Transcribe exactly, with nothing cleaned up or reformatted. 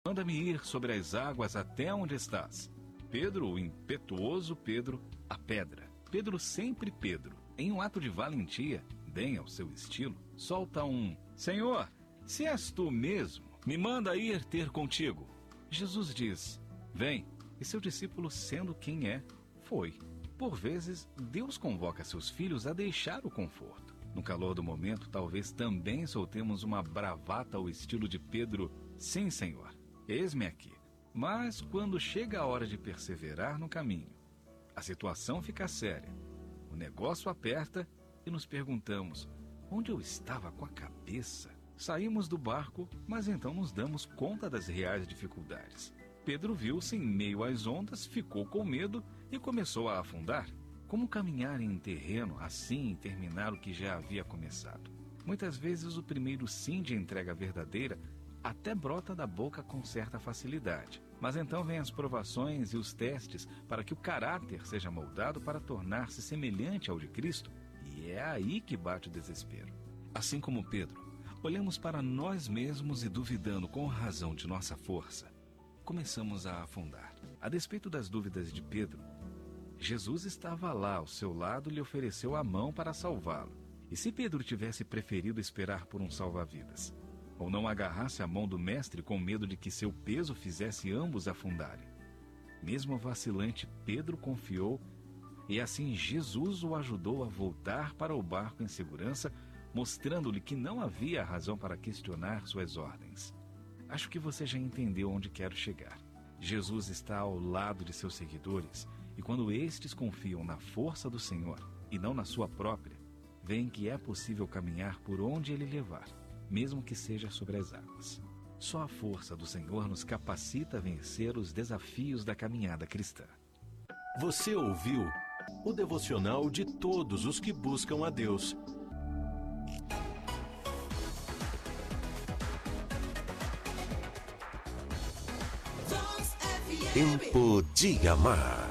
Manda-me ir sobre as águas até onde estás. Pedro, o impetuoso Pedro, a pedra. Pedro sempre Pedro. Em um ato de valentia, bem ao seu estilo, solta um: Senhor, se és tu mesmo, me manda ir ter contigo. Jesus diz: vem. E seu discípulo, sendo quem é, foi. Por vezes, Deus convoca seus filhos a deixar o conforto. No calor do momento, talvez também soltemos uma bravata ao estilo de Pedro: sim, Senhor, eis-me aqui. Mas quando chega a hora de perseverar no caminho, a situação fica séria, o negócio aperta e nos perguntamos: onde eu estava com a cabeça? Saímos do barco, mas então nos damos conta das reais dificuldades. Pedro viu-se em meio às ondas, ficou com medo e começou a afundar. Como caminhar em terreno assim e terminar o que já havia começado? Muitas vezes o primeiro sim de entrega verdadeira até brota da boca com certa facilidade. Mas então vêm as provações e os testes para que o caráter seja moldado para tornar-se semelhante ao de Cristo. E é aí que bate o desespero. Assim como Pedro, olhamos para nós mesmos e, duvidando com razão de nossa força, começamos a afundar. A despeito das dúvidas de Pedro, Jesus estava lá ao seu lado e lhe ofereceu a mão para salvá-lo. E se Pedro tivesse preferido esperar por um salva-vidas, ou não agarrasse a mão do mestre com medo de que seu peso fizesse ambos afundarem? Mesmo vacilante, Pedro confiou, e assim Jesus o ajudou a voltar para o barco em segurança, mostrando-lhe que não havia razão para questionar suas ordens. Acho que você já entendeu onde quero chegar. Jesus está ao lado de seus seguidores, e quando estes confiam na força do Senhor e não na sua própria, veem que é possível caminhar por onde Ele levar, mesmo que seja sobre as águas. Só a força do Senhor nos capacita a vencer os desafios da caminhada cristã. Você ouviu o devocional de todos os que buscam a Deus. Tempo de amar.